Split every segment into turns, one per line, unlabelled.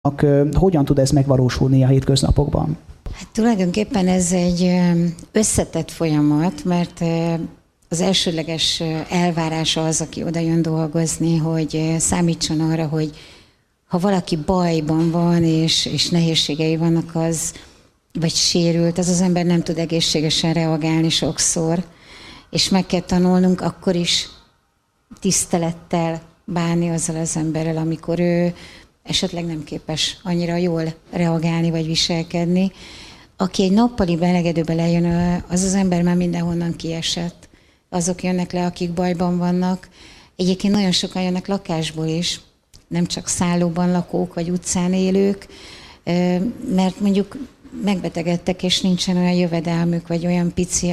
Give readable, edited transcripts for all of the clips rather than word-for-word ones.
Hogyan tud ez megvalósulni a hétköznapokban?
Hát tulajdonképpen ez egy összetett folyamat, mert az elsődleges elvárása az, aki oda jön dolgozni, hogy számítson arra, hogy ha valaki bajban van, és nehézségei vannak, vagy sérült, az ember nem tud egészségesen reagálni sokszor, és meg kell tanulnunk akkor is tisztelettel bánni azzal az emberrel, amikor ő esetleg nem képes annyira jól reagálni vagy viselkedni. Aki egy nappali belegedőbe lejön, az ember már mindenhonnan kiesett. Azok jönnek le, akik bajban vannak. Egyébként nagyon sokan jönnek lakásból is, nem csak szállóban lakók vagy utcán élők, mert mondjuk megbetegedtek, és nincsen olyan jövedelmük, vagy olyan pici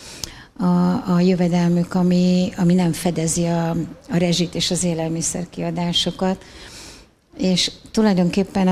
a jövedelmük, ami nem fedezi a rezsit és az élelmiszerkiadásokat. És tulajdonképpen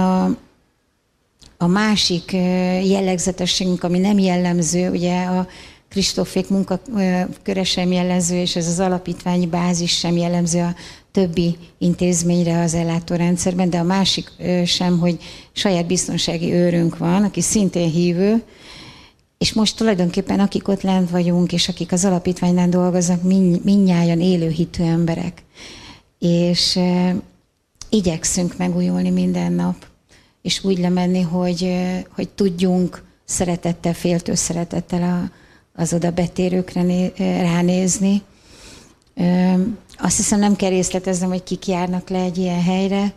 a másik jellegzetességünk, ami nem jellemző, ugye a Kristófék munkaköre sem jellemző, és ez az alapítványi bázis sem jellemző a többi intézményre az ellátórendszerben, de a másik sem, hogy saját biztonsági őrünk van, aki szintén hívő, és most tulajdonképpen akik ott lent vagyunk, és akik az alapítványnál dolgoznak, mindnyájan élő hitű emberek. És igyekszünk megújulni minden nap, és úgy lemenni, hogy tudjunk szeretettel, féltő szeretettel az oda betérőkre ránézni. Azt hiszem, nem kell részleteznem, hogy kik járnak le egy ilyen helyre.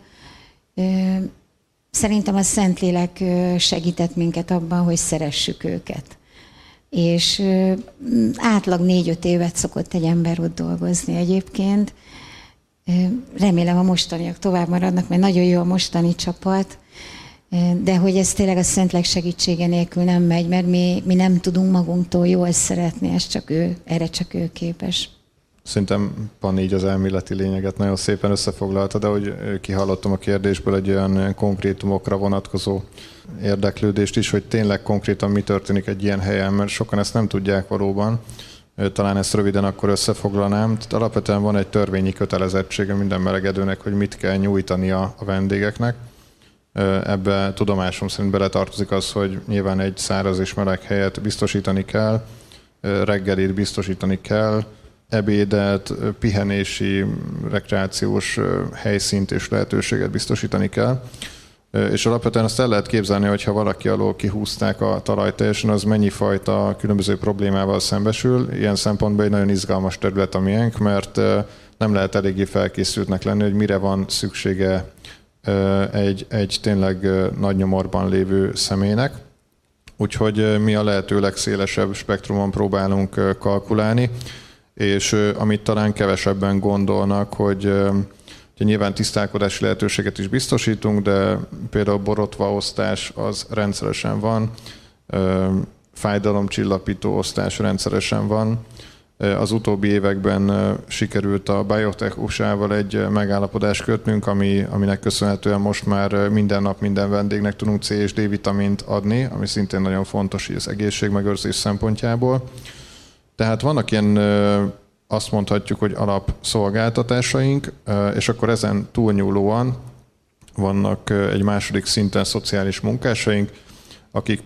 Szerintem a Szentlélek segített minket abban, hogy szeressük őket. És átlag 4-5 évet szokott egy ember ott dolgozni egyébként. Remélem a mostaniak tovább maradnak, mert nagyon jó a mostani csapat, de hogy ez tényleg a Szentlélek segítsége nélkül nem megy, mert mi nem tudunk magunktól jól szeretni, erre csak ő képes.
Szerintem Panni így az elméleti lényeget nagyon szépen összefoglalta, de hogy kihallottam a kérdésből egy olyan konkrétumokra vonatkozó érdeklődést is, hogy tényleg konkrétan mi történik egy ilyen helyen, mert sokan ezt nem tudják valóban. Talán ezt röviden akkor összefoglalnám. Tehát alapvetően van egy törvényi kötelezettsége minden melegedőnek, hogy mit kell nyújtani a vendégeknek. Ebbe tudomásom szerint beletartozik az, hogy nyilván egy száraz és meleg helyet biztosítani kell, reggelit biztosítani kell, ebédet, pihenési, rekreációs helyszínt és lehetőséget biztosítani kell. És alapvetően azt el lehet képzelni, hogy ha valaki alól kihúzták a talajt teljesen, az mennyi fajta különböző problémával szembesül. Ilyen szempontból egy nagyon izgalmas terület a miénk, mert nem lehet eléggé felkészültnek lenni, hogy mire van szüksége egy tényleg nagy nyomorban lévő személynek. Úgyhogy mi a lehető legszélesebb spektrumon próbálunk kalkulálni, és amit talán kevesebben gondolnak, hogy nyilván tisztálkodási lehetőséget is biztosítunk, de például borotvaosztás az rendszeresen van, fájdalomcsillapító osztás rendszeresen van. Az utóbbi években sikerült a Biotech USA-val egy megállapodást kötnünk, aminek köszönhetően most már minden nap minden vendégnek tudunk C és D vitamint adni, ami szintén nagyon fontos az egészségmegőrzés szempontjából. Tehát vannak ilyen, azt mondhatjuk, hogy alapszolgáltatásaink, és akkor ezen túlnyúlóan vannak egy második szinten szociális munkásaink, akik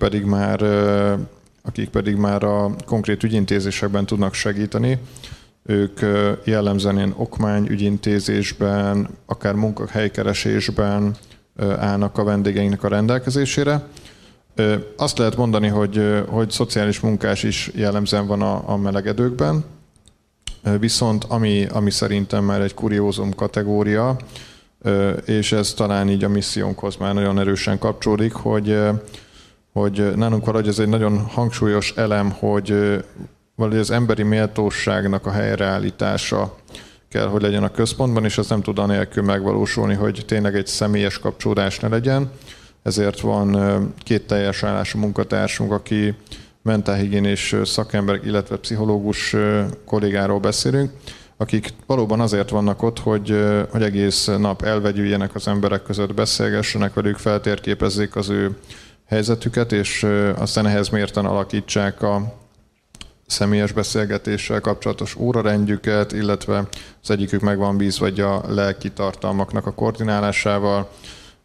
pedig már a konkrét ügyintézésekben tudnak segíteni. Ők jellemzően ilyen okmányügyintézésben, akár munkahelykeresésben állnak a vendégeinknek a rendelkezésére. Azt lehet mondani, hogy szociális munkás is jellemzően van a melegedőkben, viszont ami szerintem már egy kuriózum kategória, és ez talán így a missziónkhoz már nagyon erősen kapcsolódik, hogy nálunk valahogy ez egy nagyon hangsúlyos elem, hogy valahogy az emberi méltóságnak a helyreállítása kell, hogy legyen a központban, és ez nem tud anélkül megvalósulni, hogy tényleg egy személyes kapcsolódás ne legyen. Ezért van 2 teljes állású munkatársunk, aki mentálhigiénés szakember, illetve pszichológus kollégáról beszélünk, akik valóban azért vannak ott, hogy egész nap elvegyüljenek az emberek között, beszélgessenek velük, feltérképezzék az ő helyzetüket, és aztán ehhez mérten alakítsák a személyes beszélgetéssel kapcsolatos órarendjüket, illetve az egyikük meg van bízva a lelki tartalmaknak a koordinálásával,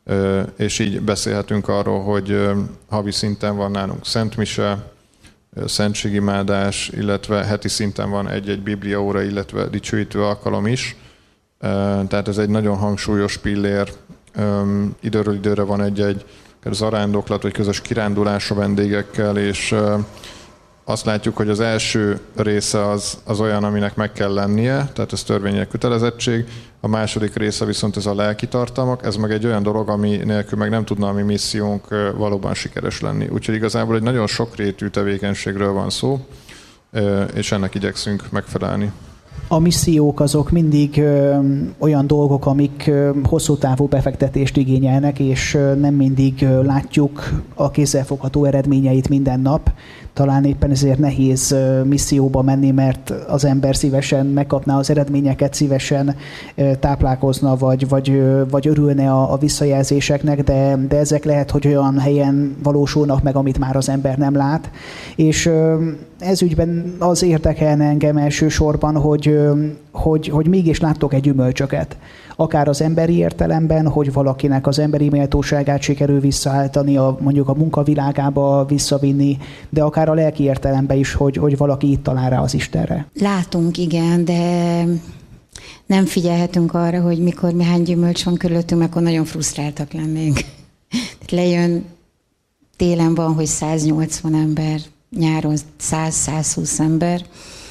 és így beszélhetünk arról, hogy havi szinten van nálunk szentmise, szentségimádás, illetve heti szinten van egy-egy bibliaóra, illetve dicsőítő alkalom is. Tehát ez egy nagyon hangsúlyos pillér. Időről időre van egy zarándoklat, vagy közös kirándulás a vendégekkel, és azt látjuk, hogy az első része az olyan, aminek meg kell lennie, tehát ez törvények kötelezettség. A második része viszont ez a lelki tartalmak, ez meg egy olyan dolog, ami nélkül meg nem tudna a mi missziónk valóban sikeres lenni. Úgyhogy igazából egy nagyon sokrétű tevékenységről van szó, és ennek igyekszünk megfelelni.
A missziók azok mindig olyan dolgok, amik hosszú távú befektetést igényelnek, és nem mindig látjuk a kézzelfogható eredményeit minden nap. Talán éppen ezért nehéz misszióba menni, mert az ember szívesen megkapná az eredményeket, szívesen táplálkozna, vagy örülne a visszajelzéseknek, de ezek lehet, hogy olyan helyen valósulnak meg, amit már az ember nem lát. És ez ügyben az érdekelne engem elsősorban, hogy mégis láttok egy gyümölcsöket. Akár az emberi értelemben, hogy valakinek az emberi méltóságát sikerül visszaállítani, mondjuk a munkavilágába visszavinni, de akár a lelki értelemben is, hogy valaki itt talál rá az Istenre.
Látunk, igen, de nem figyelhetünk arra, hogy mikor hány gyümölcs van körülöttünk, akkor nagyon frusztráltak lennénk. Lejön, télen van, hogy 180 ember, nyáron 100-120 ember,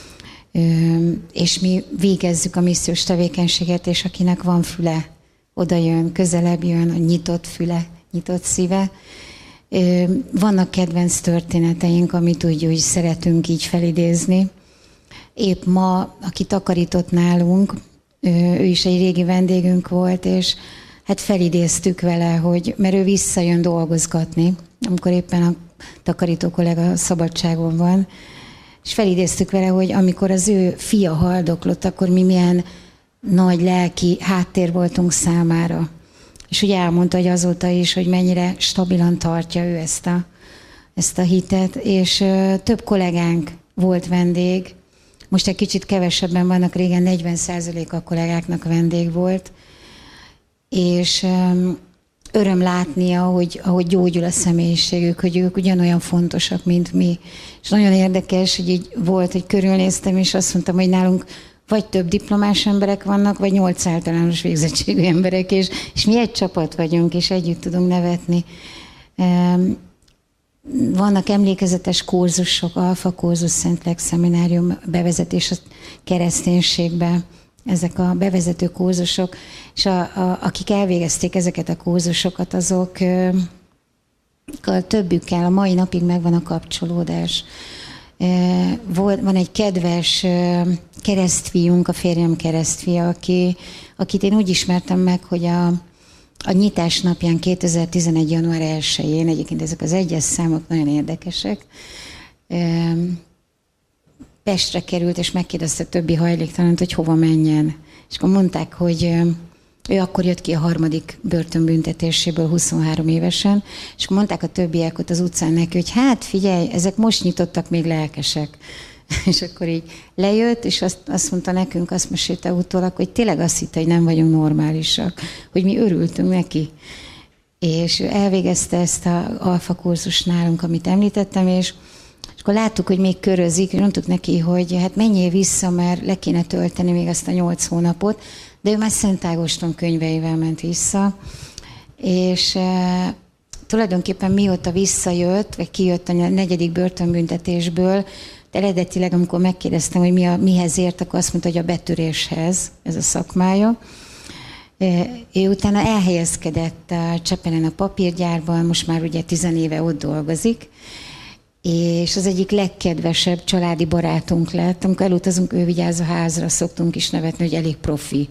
és mi végezzük a missziós tevékenységet, és akinek van füle, oda jön, közelebb jön, a nyitott füle, nyitott szíve. Vannak kedvenc történeteink, amit úgy szeretünk így felidézni. Épp ma, aki takarított nálunk, ő is egy régi vendégünk volt, és hát felidéztük vele, mert ő visszajön dolgozgatni, amikor éppen a takarító kollega szabadságon van, és felidéztük vele, hogy amikor az ő fia haldoklott, akkor mi milyen nagy lelki háttér voltunk számára. És ugye elmondta, hogy azóta is, hogy mennyire stabilan tartja ő ezt a hitet, és több kollégánk volt vendég, most egy kicsit kevesebben vannak, régen 40% a kollégáknak vendég volt, és öröm látnia, ahogy gyógyul a személyiségük, hogy ők ugyanolyan fontosak, mint mi. És nagyon érdekes, hogy így volt, hogy körülnéztem, és azt mondtam, hogy nálunk vagy több diplomás emberek vannak, vagy 8 általános végzettségű emberek, és mi egy csapat vagyunk, és együtt tudunk nevetni. Vannak emlékezetes kurzusok, alfa kurzus, Szentlélek szeminárium, bevezetés a kereszténységbe, ezek a bevezető kurzusok, és akik elvégezték ezeket a kurzusokat, azok többükkel a mai napig megvan a kapcsolódás. Van egy kedves keresztfiunk, a férjem keresztfia, akit én úgy ismertem meg, hogy a nyitás napján 2011. január 1-én, egyébként ezek az egyes számok nagyon érdekesek, Pestre került, és megkérdezte többi hajléktalant, hogy hova menjen. És akkor mondták, hogy ő akkor jött ki a 3. börtönbüntetéséből 23 évesen, és akkor mondták a többiek ott az utcán neki, hogy hát figyelj, ezek most nyitottak, még lelkesek. És akkor így lejött, és azt mondta nekünk, azt mesélte utólag, hogy tényleg azt hitte, hogy nem vagyunk normálisak, hogy mi örültünk neki. És ő elvégezte ezt az alfa kurzus nálunk, amit említettem, és akkor láttuk, hogy még körözik, és mondtuk neki, hogy hát menjél vissza, mert le kéne tölteni még azt a 8 hónapot, de ő már Szent Ágoston könyveivel ment vissza, és tulajdonképpen mióta visszajött, vagy kijött a 4. börtönbüntetésből, eredetileg, amikor megkérdeztem, hogy mihez ért, akkor azt mondta, hogy a betöréshez, ez a szakmája. Ő utána elhelyezkedett Csepelen a papírgyárban, most már ugye 10 éve ott dolgozik, és az egyik legkedvesebb családi barátunk lett. Amikor elutazunk, ő vigyáz a házra, szoktunk is nevetni, hogy elég profi.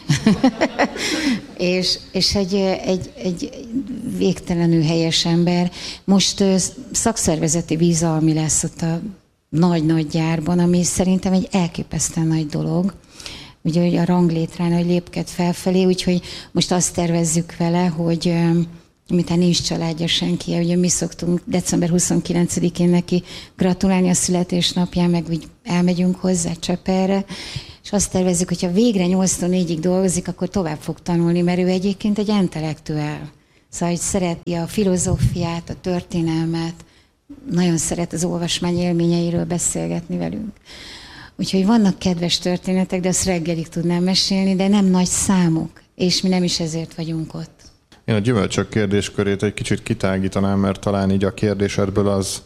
és egy végtelenül helyes ember. Most szakszervezeti bizalmi lesz ott a nagy-nagy gyárban, ami szerintem egy elképesztően nagy dolog. Ugye a ranglétrán, hogy lépked felfelé, úgyhogy most azt tervezzük vele, hogy miután nincs családja senki, ugye mi szoktunk december 29-én neki gratulálni a születésnapján, meg úgy elmegyünk hozzá Csepelre, és azt tervezzük, hogyha végre 8-tól 4-ig dolgozik, akkor tovább fog tanulni, mert ő egyébként egy intellektuál. Szóval, hogy szereti a filozófiát, a történelmet, nagyon szeret az olvasmány élményeiről beszélgetni velünk. Úgyhogy vannak kedves történetek, de azt reggelig tudnám mesélni, de nem nagy számuk, és mi nem is ezért vagyunk ott.
Én a gyümölcsök kérdéskörét egy kicsit kitágítanám, mert talán így a kérdésedből az,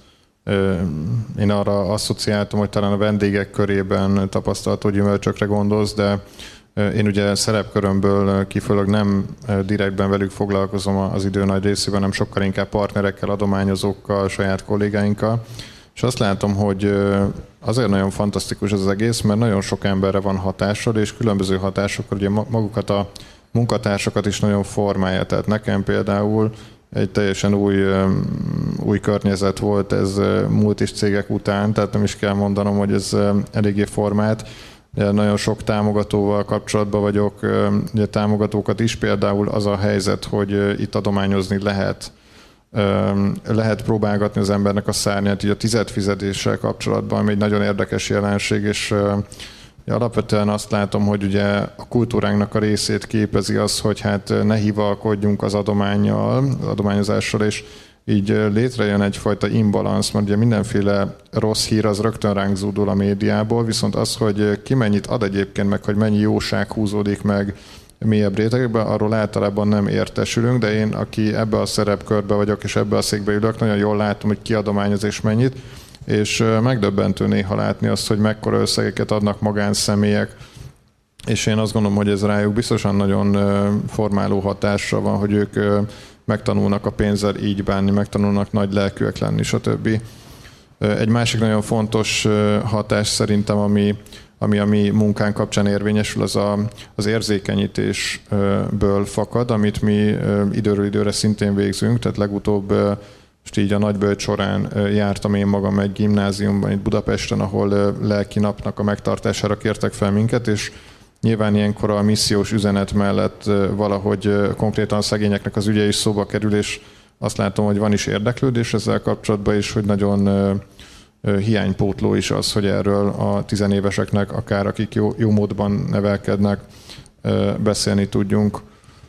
én arra asszociáltam, hogy talán a vendégek körében tapasztalható gyümölcsökre gondolsz, de én ugye szerepkörömből kifolyólag nem direktben velük foglalkozom az idő nagy részében, hanem sokkal inkább partnerekkel, adományozókkal, saját kollégáinkkal. És azt látom, hogy azért nagyon fantasztikus ez az egész, mert nagyon sok emberre van hatással, és különböző hatásokkal ugye magukat a munkatársakat is nagyon formálja. Tehát nekem például egy teljesen új környezet volt ez multis cégek után, tehát nem is kell mondanom, hogy ez eléggé formált. Nagyon sok támogatóval kapcsolatban vagyok, ugye támogatókat is, például az a helyzet, hogy itt adományozni lehet próbálgatni az embernek a szárnyát, így a tizedfizetéssel kapcsolatban, ami egy nagyon érdekes jelenség, és alapvetően azt látom, hogy ugye a kultúránknak a részét képezi az, hogy hát ne hivalkodjunk az adományozással, és így létrejön egyfajta imbalansz, mert ugye mindenféle rossz hír az rögtön ránk zúdul a médiából, viszont az, hogy ki mennyit ad egyébként, meg hogy mennyi jóság húzódik meg mélyebb rétegekben, arról általában nem értesülünk, de én, aki ebbe a szerepkörbe vagyok, és ebbe a székbe ülök, nagyon jól látom, hogy ki adományoz és mennyit, és megdöbbentő néha látni azt, hogy mekkora összegeket adnak magánszemélyek, és én azt gondolom, hogy ez rájuk biztosan nagyon formáló hatásra van, hogy ők megtanulnak a pénzzel így bánni, megtanulnak nagy lelkűek lenni, stb. Egy másik nagyon fontos hatás szerintem, ami a mi munkánk kapcsán érvényesül, az érzékenyítésből fakad, amit mi időről időre szintén végzünk, tehát legutóbb most így a nagybölcs során jártam én magam egy gimnáziumban itt Budapesten, ahol lelki napnak a megtartására kértek fel minket, és nyilván ilyenkor a missziós üzenet mellett valahogy konkrétan a szegényeknek az ügye is szóba kerül, és azt látom, hogy van is érdeklődés ezzel kapcsolatban is, hogy nagyon hiánypótló is az, hogy erről a tizenéveseknek, akár akik jó módban nevelkednek, beszélni tudjunk.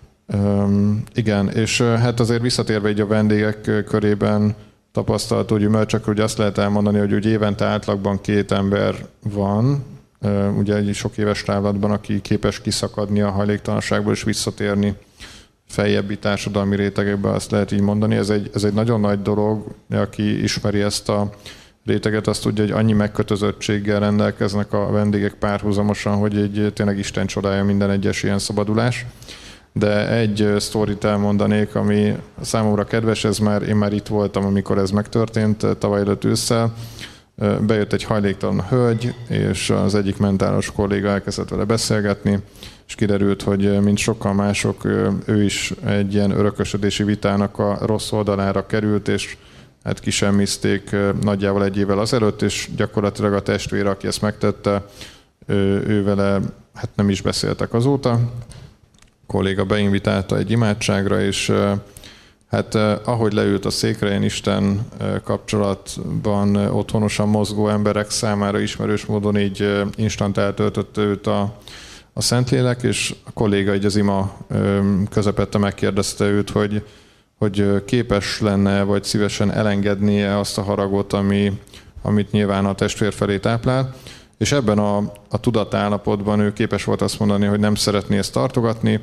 Igen, és hát azért visszatérve így a vendégek körében tapasztalható gyümölcsök, hogy azt lehet elmondani, hogy évente átlagban 2 ember van, ugye egy sok éves távlatban, aki képes kiszakadni a hajléktalanságból és visszatérni feljebbi társadalmi rétegekbe, azt lehet így mondani. Ez egy nagyon nagy dolog, aki ismeri ezt a réteget, azt tudja, hogy annyi megkötözöttséggel rendelkeznek a vendégek párhuzamosan, hogy egy tényleg Isten csodája minden egyes ilyen szabadulás. De egy sztorit elmondanék, ami számomra kedves, én már itt voltam, amikor ez megtörtént, tavaly előtt ősszel. Bejött egy hajléktalan hölgy, és az egyik mentálos kolléga elkezdett vele beszélgetni, és kiderült, hogy mint sokkal mások, ő is egy ilyen örökösödési vitának a rossz oldalára került, és hát kisemmizték nagyjából 1 évvel azelőtt, és gyakorlatilag a testvére, aki ezt megtette, ő vele hát nem is beszéltek azóta. A kolléga beinvitálta egy imádságra, és hát ahogy leült a székre, ilyen Isten kapcsolatban otthonosan mozgó emberek számára ismerős módon így instant eltöltötte őt a Szentlélek, és a kolléga így az ima közepette megkérdezte őt, hogy képes lenne, vagy szívesen elengednie azt a haragot, amit nyilván a testvér felé táplál, és ebben a tudatállapotban ő képes volt azt mondani, hogy nem szeretné ezt tartogatni,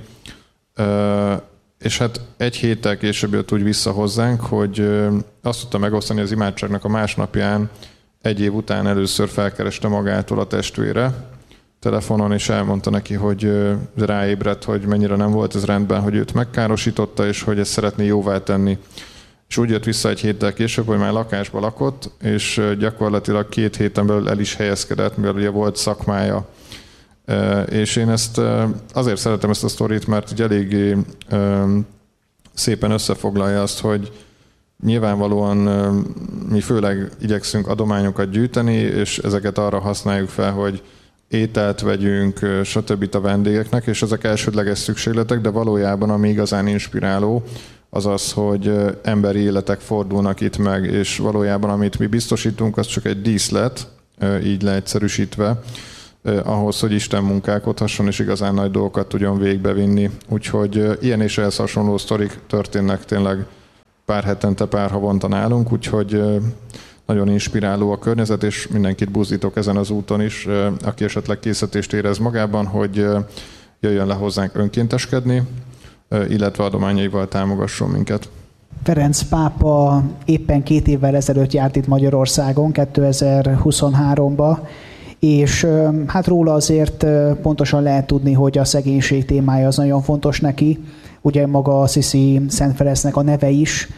és hát 1 héttel később jött úgy vissza hozzánk, hogy azt tudta megosztani az imádságnak a másnapján, 1 év után először felkereste magától a testvére telefonon, és elmondta neki, hogy ráébredt, hogy mennyire nem volt ez rendben, hogy őt megkárosította, és hogy ezt szeretné jóvá tenni. És úgy jött vissza 1 héttel később, hogy már lakásba lakott, és gyakorlatilag 2 héten belül el is helyezkedett, mivel ugye volt szakmája. És én azért szeretem ezt a sztorit, mert ugye eléggé szépen összefoglalja azt, hogy nyilvánvalóan mi főleg igyekszünk adományokat gyűjteni, és ezeket arra használjuk fel, hogy ételt vegyünk, stb. A vendégeknek, és ezek elsődleges szükségletek, de valójában ami igazán inspiráló, az az, hogy emberi életek fordulnak itt meg, és valójában amit mi biztosítunk, az csak egy díszlet, így leegyszerűsítve. ahhoz, hogy Isten munkálkodhasson, és igazán nagy dolgokat tudjon végbevinni. Úgyhogy ilyen és ehhez hasonló sztorik történnek tényleg pár hetente, pár havonta nálunk, úgyhogy nagyon inspiráló a környezet, és mindenkit buzdítok ezen az úton is, aki esetleg készítést érez magában, hogy jöjjön le hozzánk önkénteskedni, illetve adományaival támogasson minket.
Ferenc pápa éppen 2 évvel ezelőtt járt itt Magyarországon, 2023-ba, és hát róla azért pontosan lehet tudni, hogy a szegénység témája az nagyon fontos neki. Ugye maga Assisi Szent Ferencnek a neve is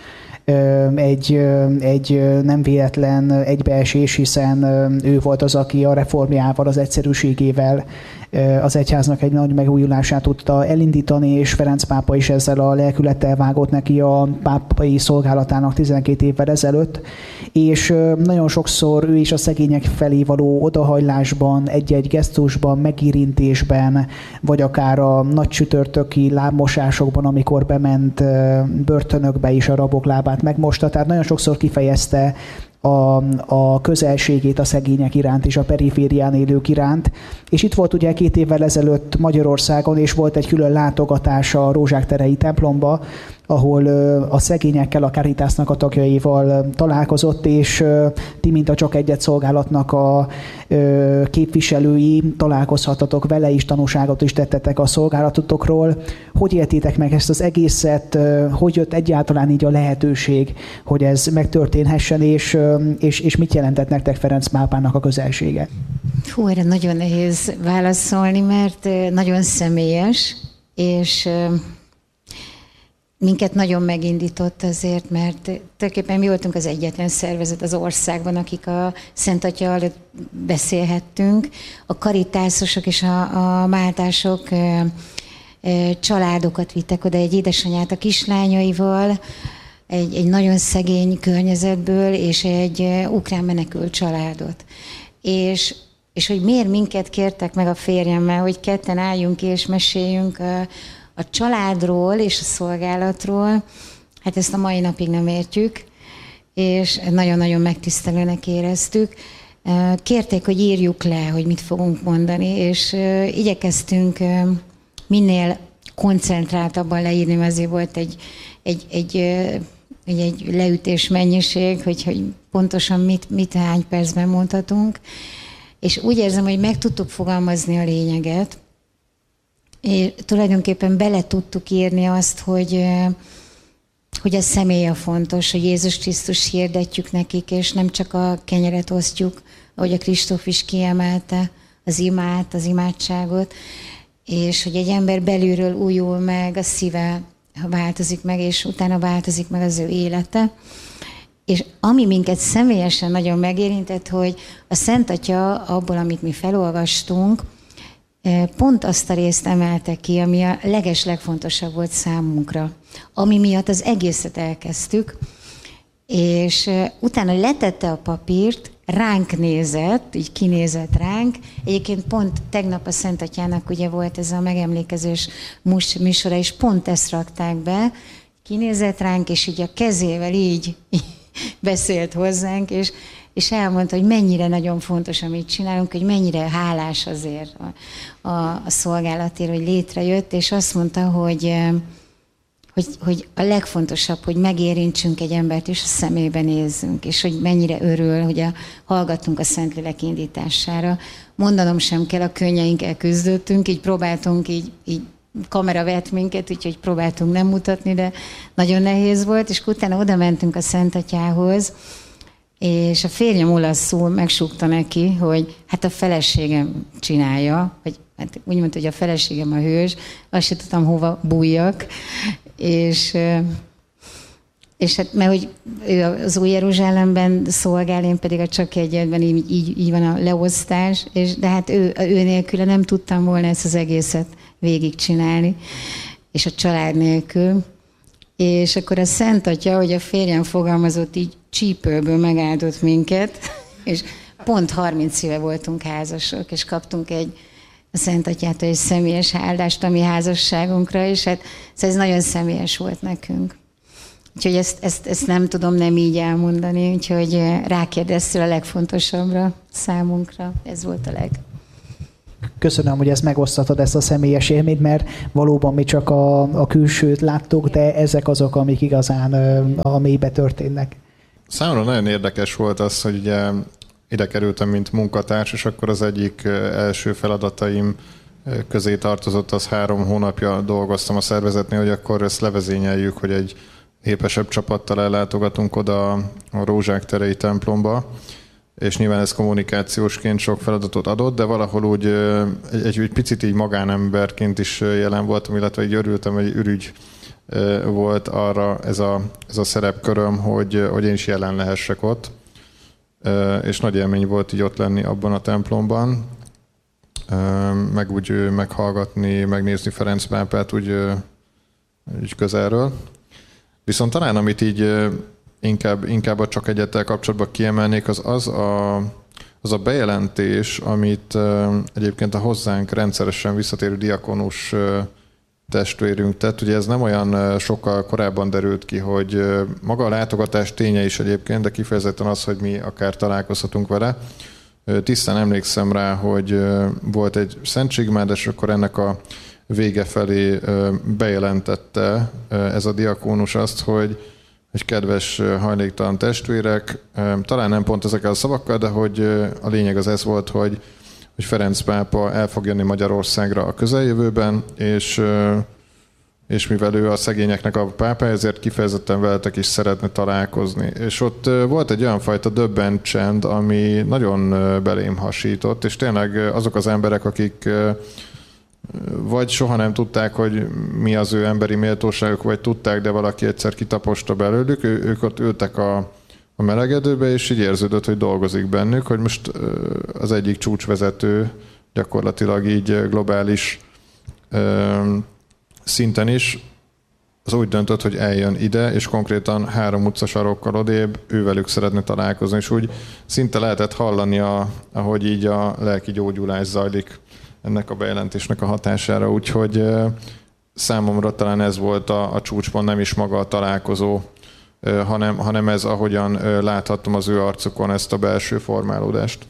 egy nem véletlen egybeesés, hiszen ő volt az, aki a reformjával, az egyszerűségével az egyháznak egy nagy megújulását tudta elindítani, és Ferenc pápa is ezzel a lelkülettel vágott neki a pápai szolgálatának 12 évvel ezelőtt, és nagyon sokszor ő is a szegények felé való odahajlásban, egy-egy gesztusban, megérintésben, vagy akár a nagy csütörtöki lábmosásokban, amikor bement börtönökbe is a rabok lábát megmosta, tehát nagyon sokszor kifejezte a közelségét a szegények iránt és a periférián élők iránt. És itt volt ugye 2 évvel ezelőtt Magyarországon, és volt egy külön látogatása a Rózsák terei templomba, ahol a szegényekkel, a Caritasnak a tagjaival találkozott, és ti, mint a Csak Egyet szolgálatnak a képviselői, találkozhatatok vele is, tanúságot is tettetek a szolgálatotokról. Hogy éltétek meg ezt az egészet? Hogy jött egyáltalán így a lehetőség, hogy ez megtörténhessen, és mit jelentett nektek Ferenc pápának a közelsége?
Hú, erre nagyon nehéz válaszolni, mert nagyon személyes, és minket nagyon megindított azért, mert tulajdonképpen mi voltunk az egyetlen szervezet az országban, akik a Szent Atya előtt beszélhettünk. A karitászosok és a máltások családokat vittek oda, egy édesanyát a kislányaival, egy nagyon szegény környezetből, és egy ukrán menekült családot. És hogy miért minket kértek meg a férjemmel, hogy ketten álljunk és meséljünk a családról és a szolgálatról, hát ezt a mai napig nem értjük, és nagyon-nagyon megtisztelőnek éreztük. Kérték, hogy írjuk le, hogy mit fogunk mondani, és igyekeztünk minél koncentráltabban leírni, mert azért volt egy leütés mennyiség, hogy pontosan mit hány percben mondhatunk. És úgy érzem, hogy meg tudtuk fogalmazni a lényeget, és tulajdonképpen bele tudtuk írni azt, hogy a személy a fontos, hogy Jézus Krisztus hirdetjük nekik, és nem csak a kenyeret osztjuk, ahogy a Kristóf is kiemelte, az imádságot, és hogy egy ember belülről újul meg, a szíve változik meg, és utána változik meg az ő élete. És ami minket személyesen nagyon megérintett, hogy a Szent Atya abból, amit mi felolvastunk, pont azt a részt emelte ki, ami a legfontosabb volt számunkra, ami miatt az egészet elkezdtük, és utána letette a papírt, ránk nézett, így kinézett ránk. Egyébként pont tegnap a Szent Atyának ugye volt ez a megemlékezés műsora, és pont ezt rakták be, kinézett ránk, és így a kezével így beszélt hozzánk, és elmondta, hogy mennyire nagyon fontos, amit csinálunk, hogy mennyire hálás azért a szolgálatért, hogy létrejött, és azt mondta, hogy a legfontosabb, hogy megérintsünk egy embert, és a szemébe nézzünk, és hogy mennyire örül, hogy hallgattunk a Szentlélek indítására. Mondanom sem kell, a könnyeinkkel küzdöttünk, így próbáltunk, így kamera vett minket, úgyhogy próbáltunk nem mutatni, de nagyon nehéz volt, és utána oda mentünk a Szent Atyához, és a férjem olaszul megsúgta neki, hogy hát a feleségem csinálja, vagy hát úgy mondta, hogy a feleségem a hős, azt sem tudtam hova bújjak, és hát mert hogy ő az Új Jeruzsálemben szolgál, én pedig a Csak Egyetben, így van a leosztás, de hát ő nélküle nem tudtam volna ezt az egészet végigcsinálni, és a család nélkül. És akkor a Szent Atya, hogy a férjem fogalmazott, így csípőből megáldott minket, és pont 30 éve voltunk házasok, és kaptunk a Szent Atyától egy személyes áldást a mi házasságunkra, és hát ez nagyon személyes volt nekünk. Úgyhogy ezt nem tudom nem így elmondani, úgyhogy rákérdeztél a legfontosabbra számunkra. Ez volt a
Köszönöm, hogy ezt megosztatod, ezt a személyes élményt, mert valóban mi csak a külsőt láttuk, de ezek azok, amik igazán a mélybe történnek.
Számomra nagyon érdekes volt az, hogy ugye ide kerültem, mint munkatárs, és akkor az egyik első feladataim közé tartozott, az 3 hónapja dolgoztam a szervezetnél, hogy akkor ezt levezényeljük, hogy egy népesebb csapattal ellátogatunk oda a Rózsák terei templomba, és nyilván ez kommunikációsként sok feladatot adott, de valahol úgy egy picit így magánemberként is jelen voltam, illetve így örültem, hogy ürügy volt arra ez a szerepköröm, hogy én is jelen lehessek ott, és nagy élmény volt így ott lenni abban a templomban, meg úgy meghallgatni, megnézni Ferenc pápát úgy közelről. Viszont talán amit így inkább a Csak Egyettel kapcsolatban kiemelnék, az a bejelentés, amit egyébként a hozzánk rendszeresen visszatérő diakonus testvérünk tett. Ugye ez nem olyan sokkal korábban derült ki, hogy maga a látogatás ténye is egyébként, de kifejezetten az, hogy mi akár találkozhatunk vele. Tisztán emlékszem rá, hogy volt egy szentségmád, és akkor ennek a vége felé bejelentette ez a diakónus azt, hogy kedves hajléktalan testvérek, talán nem pont ezekkel a szavakkal, de hogy a lényeg az ez volt, hogy Ferenc pápa el fog jönni Magyarországra a közeljövőben, és mivel ő a szegényeknek a pápa, ezért kifejezetten veletek is szeretne találkozni. És ott volt egy olyan fajta döbbent csend, ami nagyon belém hasított, és tényleg azok az emberek, akik vagy soha nem tudták, hogy mi az ő emberi méltóságuk, vagy tudták, de valaki egyszer kitaposta belőlük, ők ott ültek a melegedőbe, és így érződött, hogy dolgozik bennük, hogy most az egyik csúcsvezető gyakorlatilag így globális szinten is az úgy döntött, hogy eljön ide, és konkrétan 3 utcasarokkal odébb ővelük szeretne találkozni, és úgy szinte lehetett hallani, ahogy így a lelki gyógyulás zajlik ennek a bejelentésnek a hatására, úgyhogy számomra talán ez volt a csúcspont, nem is maga a találkozó, hanem ez, ahogyan láthattam az ő arcukon ezt a belső formálódást.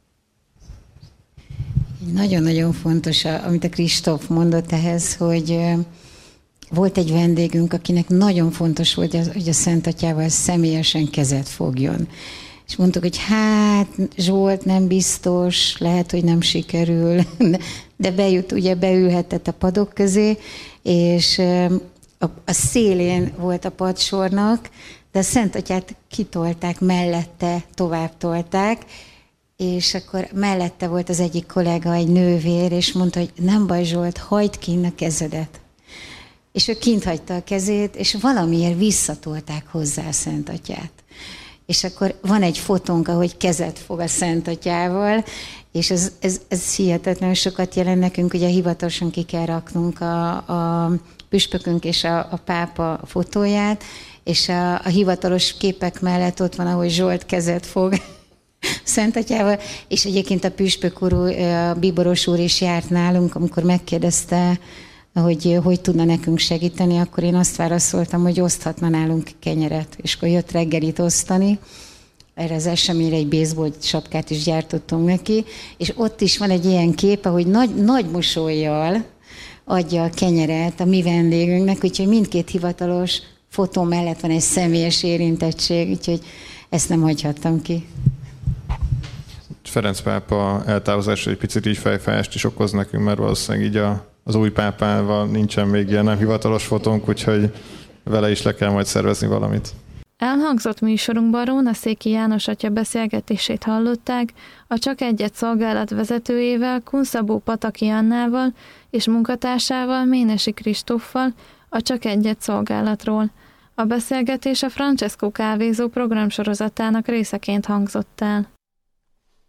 Nagyon-nagyon fontos, amit a Kristóf mondott ehhez, hogy volt egy vendégünk, akinek nagyon fontos volt, hogy a Szent Atyával személyesen kezet fogjon. És mondtuk, hogy hát Zsolt nem biztos, lehet, hogy nem sikerül, de beülhetett a padok közé, és a szélén volt a padsornak, de a Szent Atyát kitolták, mellette tovább tolták, és akkor mellette volt az egyik kollega, egy nővér, és mondta, hogy nem baj Zsolt, hagyd kinn a kezedet. És ő kint hagyta a kezét, és valamiért visszatolták hozzá a Szent Atyát. És akkor van egy fotónk, ahogy kezet fog a Szent Atyával, és ez hihetetlenül sokat jelent nekünk, ugye hivatalosan ki kell raknunk a püspökünk és a pápa fotóját, és a hivatalos képek mellett ott van, ahogy Zsolt kezet fog Szent Atyával, és egyébként a püspök úr, a bíboros úr is járt nálunk, amikor megkérdezte, hogy tudna nekünk segíteni, akkor én azt válaszoltam, hogy oszthatna nálunk kenyeret, és akkor jött reggelit osztani. Erre az eseményre egy baseball sapkát is gyártottunk neki, és ott is van egy ilyen kép, ahogy nagy mosollyal adja a kenyeret a mi vendégünknek, úgyhogy mindkét hivatalos fotó mellett van egy személyes érintettség, úgyhogy ezt nem hagyhattam ki.
Ferenc pápa eltávozása egy picit így fejfájást is okoz nekünk, mert valószínűleg így az új pápával nincsen még ilyen nem hivatalos fotónk, úgyhogy vele is le kell majd szervezni valamit.
Elhangzott műsorunkban Rónaszéki János atya beszélgetését hallották a Csak Egyet szolgálat vezetőjével, Kunszabó Pataki Annával és munkatársával, Ménesi Kristóffal a Csak Egyet szolgálatról. A beszélgetés a Francesco kávézó programsorozatának részeként hangzott el.